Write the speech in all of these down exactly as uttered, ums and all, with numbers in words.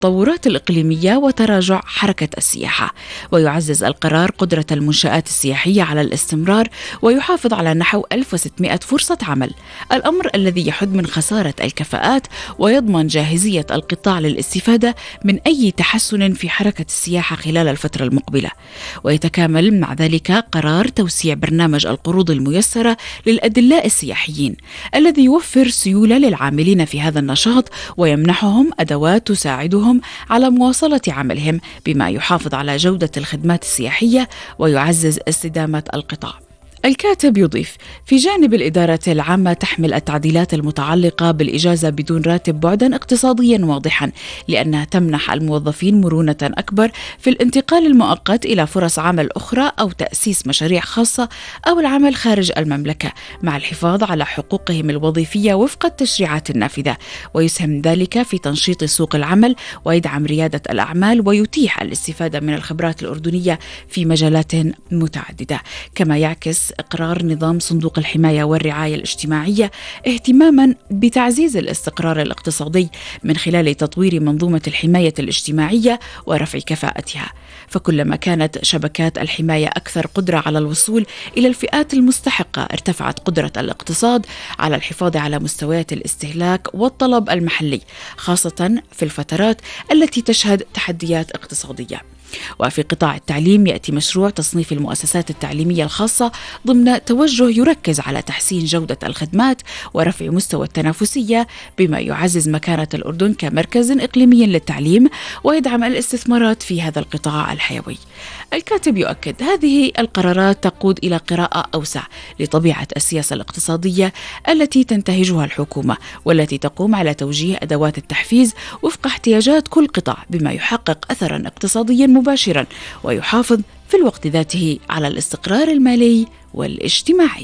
التطورات الإقليمية وتراجع حركة السياحة. ويعزز القرار قدرة المنشآت السياحية على الاستمرار ويحافظ على نحو ألف وستمائة فرصة عمل، الأمر الذي يحد من خسارة الكفاءات ويضمن جاهزية القطاع للاستفادة من أي تحسن في حركة السياحة خلال الفترة المقبلة. ويتكامل مع ذلك قرار توسيع برنامج القروض الميسرة للأدلاء السياحيين الذي يوفر سيولة للعاملين في هذا النشاط ويمنحهم أدوات تساعدهم على مواصلة عملهم، بما يحافظ على جودة الخدمات السياحية ويعزز استدامة القطاع. الكاتب يضيف: في جانب الإدارة العامة تحمل التعديلات المتعلقة بالإجازة بدون راتب بعدا اقتصاديا واضحا، لأنها تمنح الموظفين مرونة أكبر في الانتقال المؤقت إلى فرص عمل أخرى أو تأسيس مشاريع خاصة أو العمل خارج المملكة، مع الحفاظ على حقوقهم الوظيفية وفق التشريعات النافذة. ويسهم ذلك في تنشيط سوق العمل ويدعم ريادة الأعمال ويتيح الاستفادة من الخبرات الأردنية في مجالات متعددة. كما يعكس إقرار نظام صندوق الحماية والرعاية الاجتماعية اهتماما بتعزيز الاستقرار الاقتصادي من خلال تطوير منظومة الحماية الاجتماعية ورفع كفاءتها. فكلما كانت شبكات الحماية أكثر قدرة على الوصول إلى الفئات المستحقة، ارتفعت قدرة الاقتصاد على الحفاظ على مستويات الاستهلاك والطلب المحلي، خاصة في الفترات التي تشهد تحديات اقتصادية. وفي قطاع التعليم يأتي مشروع تصنيف المؤسسات التعليمية الخاصة ضمن توجه يركز على تحسين جودة الخدمات ورفع مستوى التنافسية، بما يعزز مكانة الأردن كمركز إقليمي للتعليم ويدعم الاستثمارات في هذا القطاع الحيوي. الكاتب يؤكد: هذه القرارات تقود إلى قراءة أوسع لطبيعة السياسة الاقتصادية التي تنتهجها الحكومة، والتي تقوم على توجيه أدوات التحفيز وفق احتياجات كل قطاع، بما يحقق أثرا اقتصاديا مباشرا ويحافظ في الوقت ذاته على الاستقرار المالي والاجتماعي.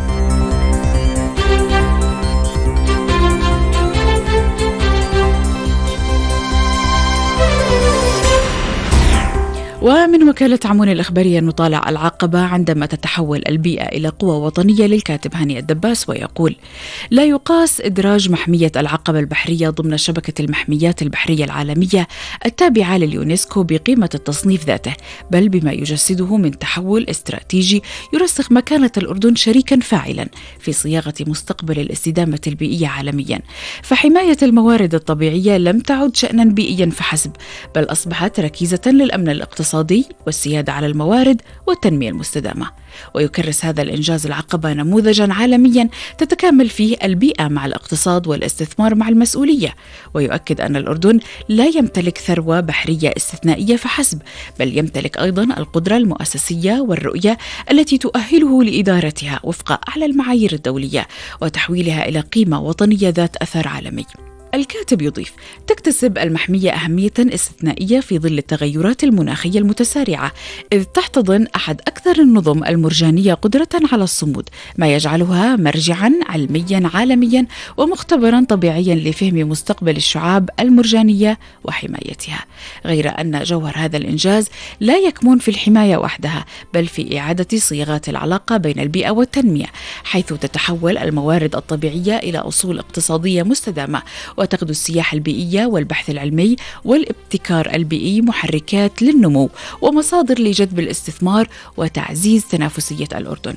ومن وكالة عمون الإخبارية نطالع العقبة عندما تتحول البيئة إلى قوة وطنية للكاتب هاني الدباس، ويقول: لا يقاس إدراج محمية العقبة البحرية ضمن شبكة المحميات البحرية العالمية التابعة لليونسكو بقيمة التصنيف ذاته، بل بما يجسده من تحول استراتيجي يرسخ مكانة الأردن شريكا فاعلا في صياغة مستقبل الاستدامة البيئية عالميا. فحماية الموارد الطبيعية لم تعد شأنا بيئيا فحسب، بل أصبحت ركيزة للأمن الاقتصادي والسيادة على الموارد والتنمية المستدامة. ويكرس هذا الإنجاز العقبة نموذجا عالميا تتكامل فيه البيئة مع الاقتصاد والاستثمار مع المسؤولية. ويؤكد أن الأردن لا يمتلك ثروة بحرية استثنائية فحسب، بل يمتلك أيضا القدرة المؤسسية والرؤية التي تؤهله لإدارتها وفق أعلى المعايير الدولية وتحويلها إلى قيمة وطنية ذات أثر عالمي. الكاتب يضيف: تكتسب المحمية أهمية استثنائية في ظل التغيرات المناخية المتسارعة، إذ تحتضن أحد أكثر النظم المرجانية قدرة على الصمود، ما يجعلها مرجعا علميا عالميا ومختبرا طبيعيا لفهم مستقبل الشعاب المرجانية وحمايتها. غير أن جوهر هذا الإنجاز لا يكمن في الحماية وحدها، بل في إعادة صياغة العلاقة بين البيئة والتنمية، حيث تتحول الموارد الطبيعية إلى أصول اقتصادية مستدامة، وتغدو السياحة البيئية والبحث العلمي والابتكار البيئي محركات للنمو ومصادر لجذب الاستثمار وتعزيز تنافسية الأردن.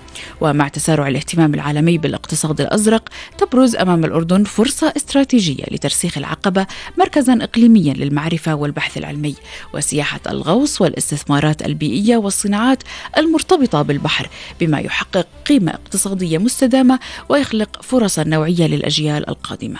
ومع تسارع الاهتمام العالمي بالاقتصاد الأزرق، تبرز أمام الأردن فرصة استراتيجية لترسيخ العقبة مركزا إقليميا للمعرفة والبحث العلمي وسياحة الغوص والاستثمارات البيئية والصناعات المرتبطة بالبحر، بما يحقق قيمة اقتصادية مستدامة ويخلق فرصا نوعية للأجيال القادمة.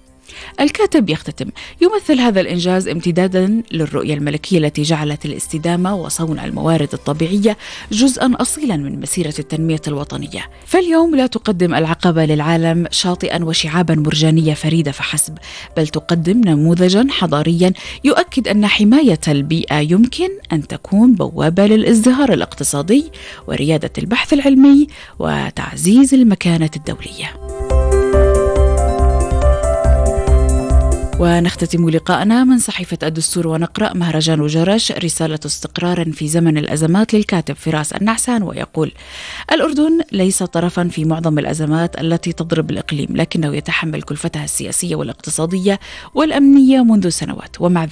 الكاتب يختتم: يمثل هذا الإنجاز امتدادا للرؤية الملكية التي جعلت الاستدامة وصون الموارد الطبيعية جزءا أصيلا من مسيرة التنمية الوطنية. فاليوم لا تقدم العقبة للعالم شاطئا وشعابا مرجانية فريدة فحسب، بل تقدم نموذجا حضاريا يؤكد أن حماية البيئة يمكن أن تكون بوابة للازدهار الاقتصادي وريادة البحث العلمي وتعزيز المكانة الدولية. ونختتم لقاءنا من صحيفة الدستور ونقرأ مهرجان جرش رسالة استقرار في زمن الأزمات للكاتب فراس النعسان، ويقول: الأردن ليس طرفا في معظم الأزمات التي تضرب الإقليم، لكنه يتحمل كلفتها السياسية والاقتصادية والأمنية منذ سنوات، ومع